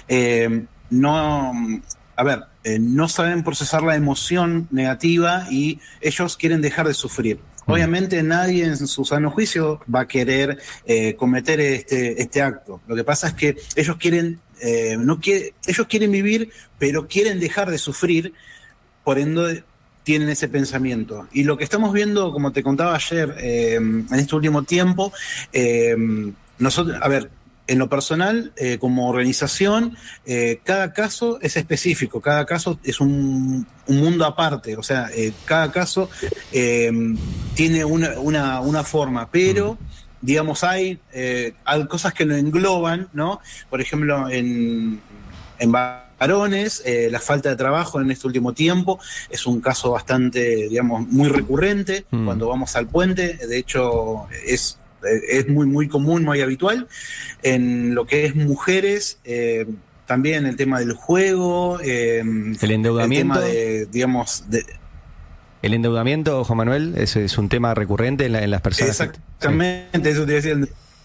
no, a ver, no saben procesar la emoción negativa y ellos quieren dejar de sufrir. Obviamente nadie en su sano juicio va a querer cometer este acto. Lo que pasa es que ellos quieren, ellos quieren vivir, pero quieren dejar de sufrir, por ende tienen ese pensamiento. Y lo que estamos viendo, como te contaba ayer, en este último tiempo, nosotros, a ver, en lo personal, como organización, cada caso es específico, cada caso es un mundo aparte, o sea, cada caso tiene una forma, pero, digamos, hay cosas que lo engloban, ¿no? Por ejemplo, en varones, la falta de trabajo en este último tiempo es un caso bastante, digamos, muy recurrente cuando vamos al puente, de hecho es muy común, muy habitual. En lo que es mujeres, también el tema del juego, el endeudamiento, el tema de, digamos, el endeudamiento, Juan Manuel, es un tema recurrente en las personas. Exactamente, eso te decía.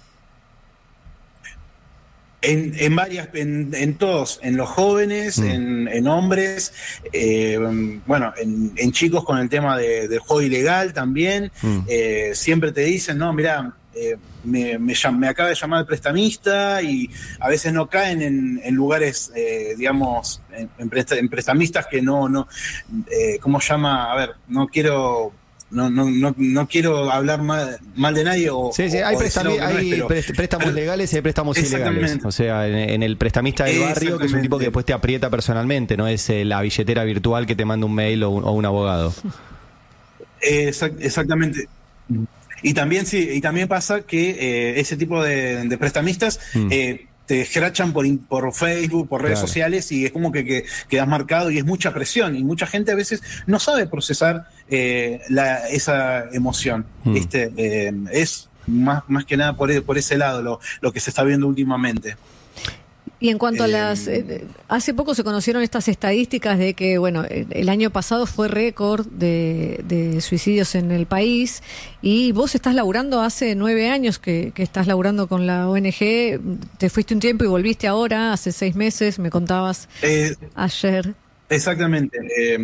En todos, en los jóvenes, en hombres, bueno, en chicos con el tema del juego ilegal también, siempre te dicen, no, mirá, me acaba de llamar el prestamista, y a veces no caen en lugares, digamos, en prestamistas que no ¿cómo llama? A ver, no quiero hablar mal de nadie. Sí, hay préstamos legales y hay préstamos ilegales. O sea, en el prestamista del barrio, que es un tipo que después te aprieta personalmente, no es la billetera virtual que te manda un mail o un abogado. Exactamente. Y también también pasa que ese tipo de prestamistas te escrachan por Facebook, por redes sociales, y es como que quedas marcado, y es mucha presión, y mucha gente a veces no sabe procesar esa emoción. Es más que nada por ese lado lo que se está viendo últimamente. Y en cuanto a las... hace poco se conocieron estas estadísticas de que, bueno, el año pasado fue récord de suicidios en el país, y vos estás laburando hace 9 años que estás laburando con la ONG, te fuiste un tiempo y volviste ahora, hace 6 meses, me contabas ayer. Exactamente.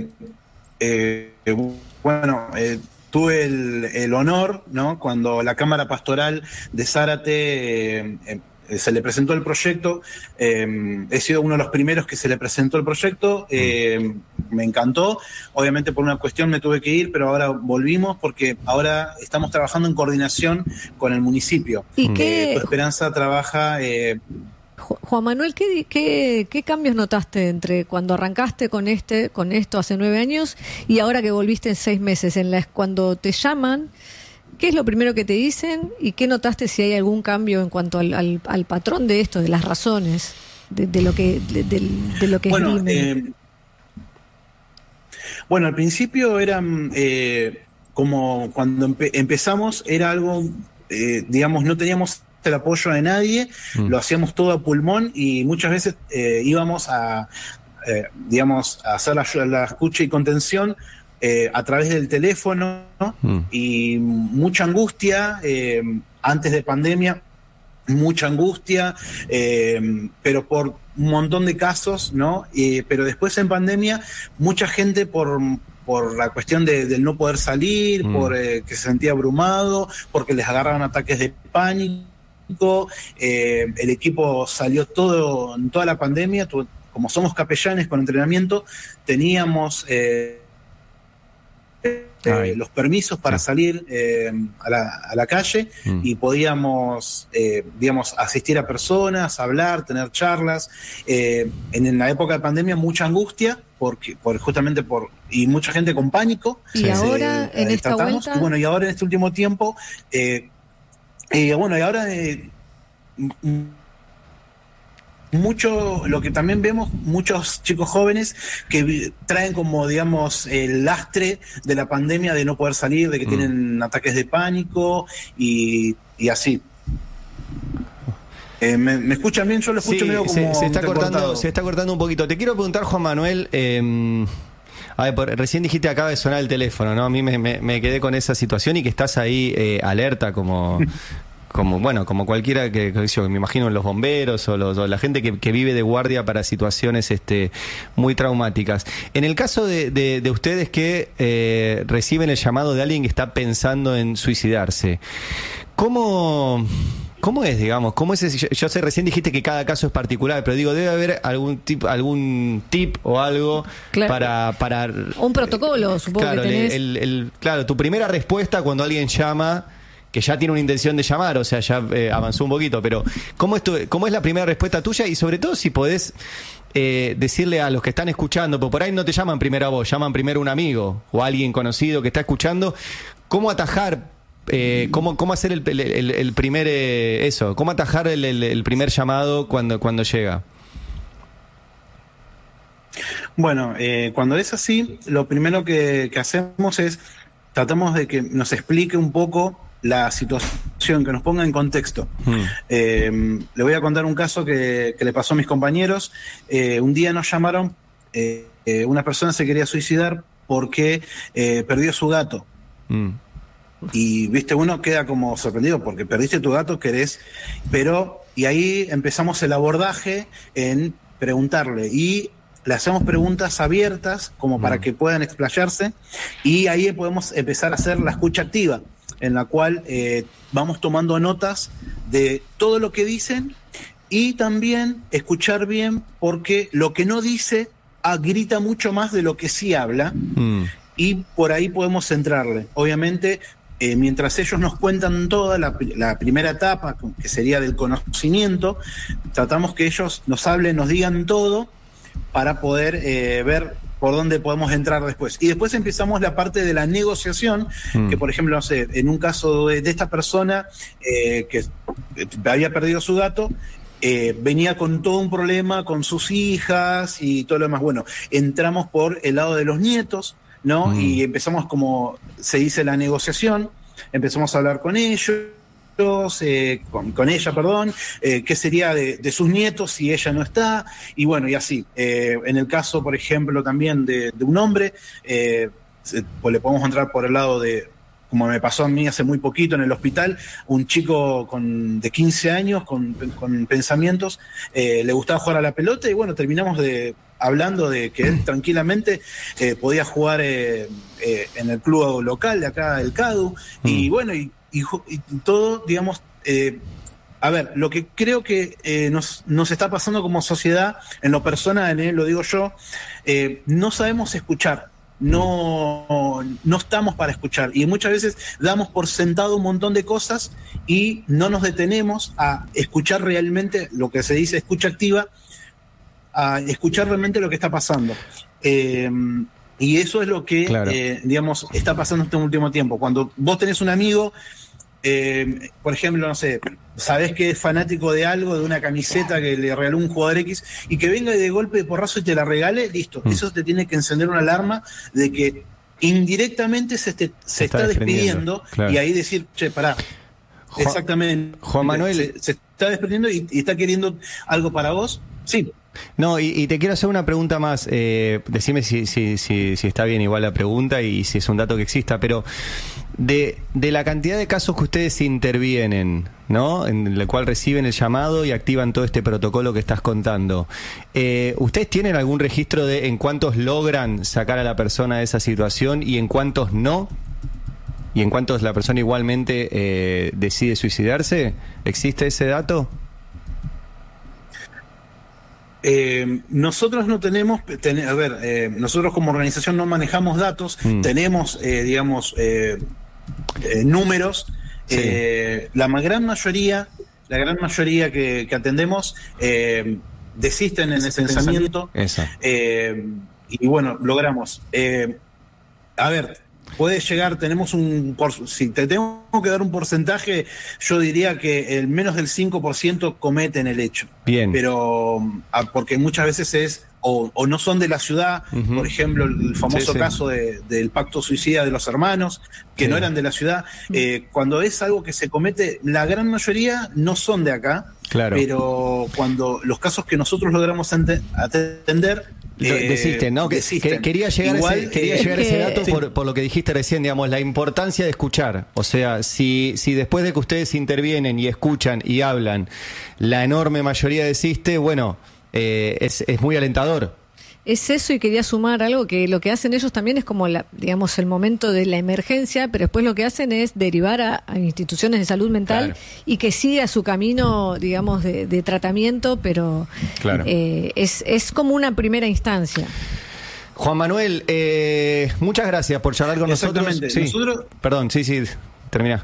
Bueno, tuve el honor, ¿no? Cuando la Cámara Pastoral de Zárate se le presentó el proyecto, he sido uno de los primeros que se le presentó el proyecto, me encantó, obviamente por una cuestión me tuve que ir, pero ahora volvimos porque ahora estamos trabajando en coordinación con el municipio. ¿Y qué? Tu Esperanza trabaja... Juan Manuel, ¿qué cambios notaste entre cuando arrancaste con esto hace 9 años y ahora que volviste en 6 meses? Cuando te llaman, ¿qué es lo primero que te dicen? ¿Y qué notaste, si hay algún cambio en cuanto al patrón de esto, de las razones, de lo que bueno, esgrime? Bueno, al principio eran, como cuando empezamos, era algo, digamos, no teníamos el apoyo de nadie, lo hacíamos todo a pulmón, y muchas veces íbamos digamos, a hacer la escucha y contención a través del teléfono, ¿no? Y mucha angustia, antes de pandemia, mucha angustia, pero por un montón de casos, ¿no? Pero después en pandemia, mucha gente por la cuestión del no poder salir, por que se sentía abrumado, porque les agarraban ataques de pánico. El equipo salió en toda la pandemia, como somos capellanes con entrenamiento, teníamos los permisos para salir a la calle, y podíamos, digamos, asistir a personas, hablar, tener charlas. En la época de pandemia, mucha angustia, justamente y mucha gente con pánico. Y ahora, en esta vuelta... Y bueno, y ahora en este último tiempo... bueno, y ahora lo que también vemos, muchos chicos jóvenes que traen como, digamos, el lastre de la pandemia, de no poder salir, de que tienen ataques de pánico y así. ¿Me escuchan bien? Yo lo escucho medio como se está cortando un poquito. Te quiero preguntar, Juan Manuel, a ver, recién dijiste que acaba de sonar el teléfono, ¿no? A mí me quedé con esa situación, y que estás ahí alerta como como cualquiera que me imagino los bomberos o la gente que vive de guardia para situaciones muy traumáticas. En el caso de ustedes que reciben el llamado de alguien que está pensando en suicidarse, ¿cómo es, digamos? ¿Cómo es ese? Yo sé, recién dijiste que cada caso es particular, pero digo, debe haber algún tip o algo, claro, para un protocolo, supongo, claro, que tenés. Claro, tu primera respuesta cuando alguien llama, que ya tiene una intención de llamar, o sea, ya avanzó un poquito, pero ¿cómo es la primera respuesta tuya? Y sobre todo si podés decirle a los que están escuchando, porque por ahí no te llaman primero a vos, llaman primero a un amigo o a alguien conocido que está escuchando, ¿cómo atajar? ¿Cómo hacer el primer eso? ¿Cómo atajar el primer llamado cuando llega? Bueno, cuando es así, lo primero que hacemos es tratamos de que nos explique un poco la situación, que nos ponga en contexto. Le voy a contar un caso que le pasó a mis compañeros. Un día nos llamaron, una persona se quería suicidar porque perdió su gato. Y viste, uno queda como sorprendido porque perdiste tu gato, y ahí empezamos el abordaje en preguntarle, y le hacemos preguntas abiertas como para que puedan explayarse, y ahí podemos empezar a hacer la escucha activa, en la cual vamos tomando notas de todo lo que dicen y también escuchar bien, porque lo que no dice grita mucho más de lo que sí habla, y por ahí podemos centrarle. Obviamente, mientras ellos nos cuentan toda la primera etapa, que sería del conocimiento, tratamos que ellos nos hablen, nos digan todo, para poder ver por dónde podemos entrar después. Y después empezamos la parte de la negociación, que por ejemplo, no sé, en un caso de esta persona que había perdido su gato, venía con todo un problema con sus hijas y todo lo demás. Bueno, entramos por el lado de los nietos, ¿no? Y empezamos, como se dice, la negociación, empezamos a hablar con ellos, con ella, perdón, qué sería de sus nietos si ella no está, y bueno, y así. En el caso, por ejemplo, también de un hombre, pues le podemos entrar por el lado de, como me pasó a mí hace muy poquito en el hospital, un chico de 15 años con pensamientos, le gustaba jugar a la pelota, y bueno, terminamos hablando de que él tranquilamente podía jugar en el club local de acá, el CADU, y bueno, y todo, digamos, a ver, lo que creo que nos está pasando como sociedad, en lo personal, lo digo yo, no sabemos escuchar. No estamos para escuchar, y muchas veces damos por sentado un montón de cosas y no nos detenemos a escuchar realmente lo que se dice escucha activa, a escuchar realmente lo que está pasando. Y eso es lo que, claro, digamos, está pasando este último tiempo. Cuando vos tenés un amigo, por ejemplo, no sé, sabés que es fanático de algo, de una camiseta que le regaló un jugador X, y que venga y de golpe de porrazo y te la regale, listo. Eso te tiene que encender una alarma de que indirectamente se está despidiendo, claro. Y ahí decir, che, pará. Exactamente. Juan Manuel. Se está despidiendo y está queriendo algo para vos. Sí. No, y te quiero hacer una pregunta más. Decime si está bien igual la pregunta y si es un dato que exista, pero de la cantidad de casos que ustedes intervienen, ¿no? En el cual reciben el llamado y activan todo este protocolo que estás contando, ¿ustedes tienen algún registro de en cuántos logran sacar a la persona de esa situación y en cuántos no? ¿Y en cuántos la persona igualmente decide suicidarse? ¿Existe ese dato? Nosotros no tenemos, nosotros como organización no manejamos datos, tenemos, digamos, números. Sí. La gran mayoría que atendemos desisten en ese pensamiento. Y bueno, logramos. A ver, puede llegar, si te tengo que dar un porcentaje, yo diría que el menos del 5% cometen el hecho. Bien. Pero porque muchas veces es o no son de la ciudad, por ejemplo, el famoso caso del pacto suicida de los hermanos, que no eran de la ciudad. Cuando es algo que se comete, la gran mayoría no son de acá, claro, pero cuando los casos que nosotros logramos atender, desisten, ¿no? desisten. Quería llegar a ese dato sí. por lo que dijiste recién, digamos, la importancia de escuchar. O sea, si después de que ustedes intervienen y escuchan y hablan, la enorme mayoría desiste, bueno, es muy alentador. Es eso, y quería sumar algo, que lo que hacen ellos también es como, digamos, el momento de la emergencia, pero después lo que hacen es derivar a instituciones de salud mental, claro, y que siga su camino, digamos, de tratamiento, pero claro, es como una primera instancia. Juan Manuel, muchas gracias por charlar con nosotros. Sí. Nosotros... Perdón, sí, termina.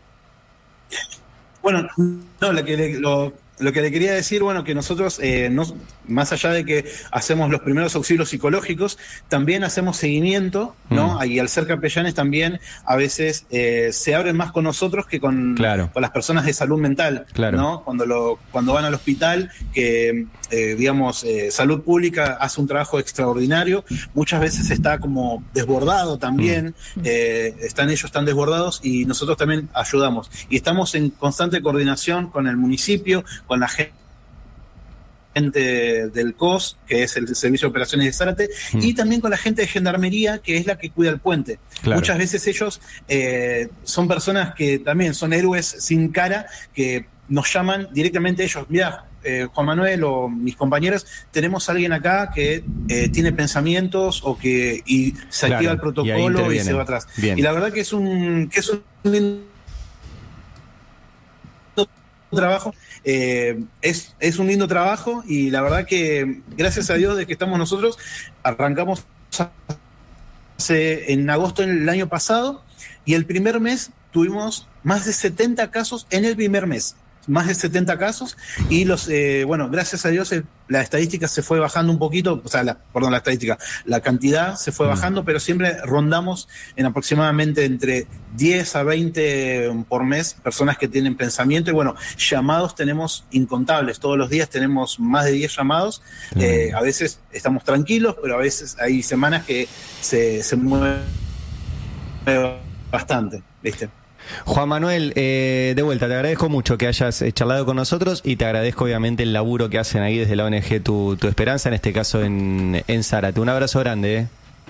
Bueno, no, lo que le quería decir, bueno, que nosotros, más allá de que hacemos los primeros auxilios psicológicos, también hacemos seguimiento, ¿no? Y al ser capellanes también a veces se abren más con nosotros que con las personas de salud mental, ¿no? Cuando van al hospital, que digamos, salud pública hace un trabajo extraordinario, muchas veces está como desbordado también, están desbordados, y nosotros también ayudamos. Y estamos en constante coordinación con el municipio, con la gente del COS, que es el Servicio de Operaciones de Zárate, y también con la gente de Gendarmería, que es la que cuida el puente. Claro. Muchas veces ellos son personas que también son héroes sin cara, que nos llaman directamente ellos. Mirá, Juan Manuel o mis compañeros, tenemos a alguien acá que tiene pensamientos y se activa el protocolo y se va atrás. Bien. Y la verdad que es un lindo trabajo. Es un lindo trabajo, y la verdad que gracias a Dios de que estamos nosotros, arrancamos en agosto del año pasado, y el primer mes tuvimos más de 70 casos en el primer mes. Más de 70 casos, y gracias a Dios la estadística se fue bajando un poquito, la cantidad se fue bajando, pero siempre rondamos en aproximadamente entre 10 a 20 por mes, personas que tienen pensamiento, y llamados tenemos incontables, todos los días tenemos más de 10 llamados, a veces estamos tranquilos, pero a veces hay semanas que se mueve bastante, ¿viste? Juan Manuel, de vuelta, te agradezco mucho que hayas charlado con nosotros, y te agradezco obviamente el laburo que hacen ahí desde la ONG Tu Esperanza, en este caso en Zárate. Un abrazo grande.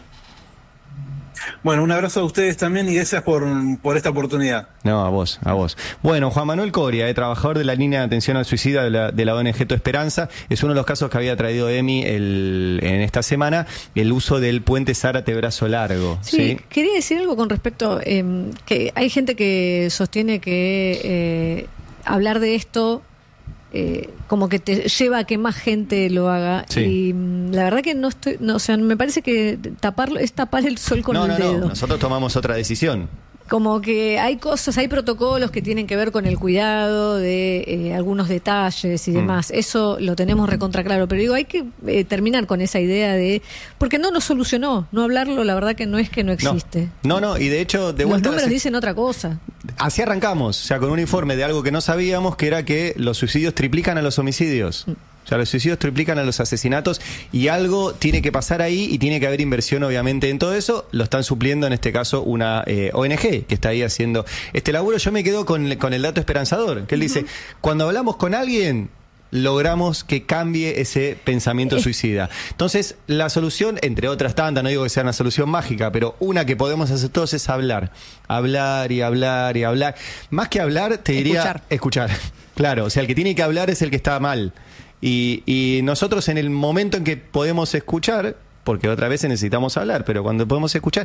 Bueno, un abrazo a ustedes también, y gracias por esta oportunidad. No, a vos. Bueno, Juan Manuel Coria, trabajador de la línea de atención al suicida de la ONG Tu Esperanza, es uno de los casos que había traído Emi en esta semana, el uso del puente Zárate Brazo Largo. Sí, quería decir algo con respecto, que hay gente que sostiene que hablar de esto como que te lleva a que más gente lo haga, y la verdad que me parece que taparlo es tapar el sol con el dedo. Nosotros tomamos otra decisión. Como que hay protocolos que tienen que ver con el cuidado de algunos detalles y demás. Eso lo tenemos recontra claro. Pero digo, hay que terminar con esa idea de... Porque no nos solucionó. No hablarlo, la verdad que no es que no existe. No, y de hecho... Los números dicen otra cosa. Así arrancamos, o sea, con un informe de algo que no sabíamos, que era que los suicidios triplican a los homicidios. O sea, los suicidios triplican a los asesinatos, y algo tiene que pasar ahí, y tiene que haber inversión obviamente en todo eso. Lo están supliendo en este caso una ONG que está ahí haciendo este laburo. Yo me quedo con el dato esperanzador, que él dice, cuando hablamos con alguien, logramos que cambie ese pensamiento suicida. Entonces, la solución, entre otras tantas, no digo que sea una solución mágica, pero una que podemos hacer todos es hablar. Hablar y hablar y hablar. Más que hablar, te diría escuchar. Claro, o sea, el que tiene que hablar es el que está mal. Y nosotros, en el momento en que podemos escuchar, porque otra vez necesitamos hablar, pero cuando podemos escuchar,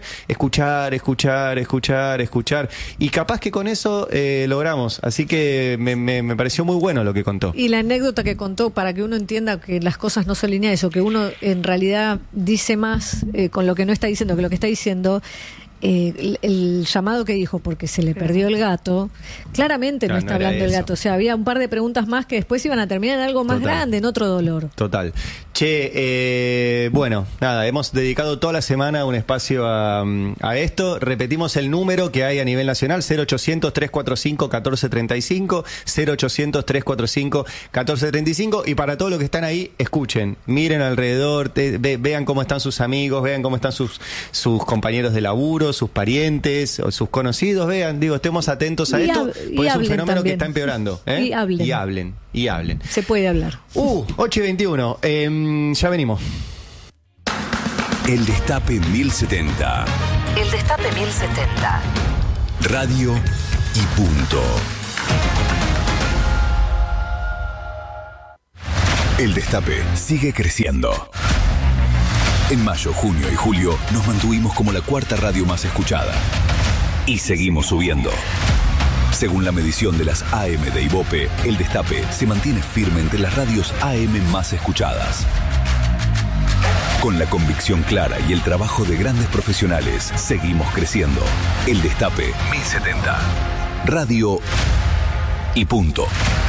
y capaz que con eso logramos. Así que me pareció muy bueno lo que contó. Y la anécdota que contó, para que uno entienda que las cosas no son lineales, o que uno en realidad dice más con lo que no está diciendo que lo que está diciendo. El llamado que dijo, porque se le perdió el gato, claramente no está hablando del gato. O sea, había un par de preguntas más que después iban a terminar en algo más grande, en otro dolor. Total. Che, bueno, nada, hemos dedicado toda la semana un espacio a esto. Repetimos el número que hay a nivel nacional: 0800-345-1435, 0800-345-1435. Y para todos los que están ahí, escuchen, miren alrededor, vean cómo están sus amigos, vean cómo están sus compañeros de laburo, sus parientes o sus conocidos, vean, estemos atentos a esto, porque es un fenómeno también que está empeorando. Y hablen. Se puede hablar. 8:21, ya venimos. El Destape 1070. El Destape 1070. Radio y punto. El Destape sigue creciendo. En mayo, junio y julio nos mantuvimos como la cuarta radio más escuchada. Y seguimos subiendo. Según la medición de las AM de Ibope, El Destape se mantiene firme entre las radios AM más escuchadas. Con la convicción clara y el trabajo de grandes profesionales, seguimos creciendo. El Destape 1070. Radio y punto.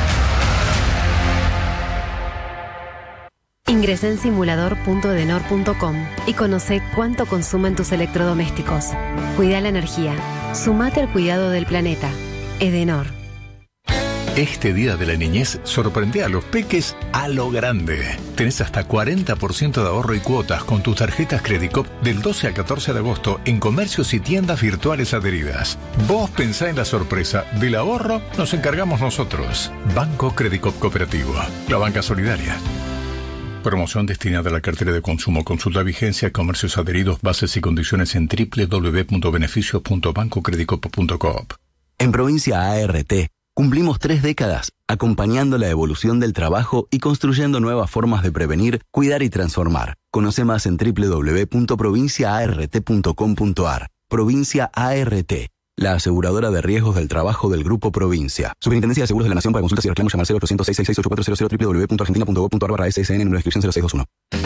Ingresá en simulador.edenor.com y conoce cuánto consumen tus electrodomésticos. Cuida la energía. Sumate al cuidado del planeta. Edenor. Este Día de la Niñez sorprende a los peques a lo grande. Tenés hasta 40% de ahorro y cuotas con tus tarjetas Credicop del 12 al 14 de agosto en comercios y tiendas virtuales adheridas. Vos pensá en la sorpresa. Del ahorro nos encargamos nosotros. Banco Credicop Cooperativo. La banca solidaria. Promoción destinada a la cartera de consumo. Consulta vigencia, comercios adheridos, bases y condiciones en www.beneficios.bancocredicoop.coop. En Provincia ART cumplimos 3 décadas acompañando la evolución del trabajo y construyendo nuevas formas de prevenir, cuidar y transformar. Conoce más en www.provinciaart.com.ar. Provincia ART, la aseguradora de riesgos del trabajo del Grupo Provincia. Superintendencia de Seguros de la Nación. Para consultas y reclamos llama al 0800 666 8400 www.argentina.gov.ar/SSN, número de inscripción 0621.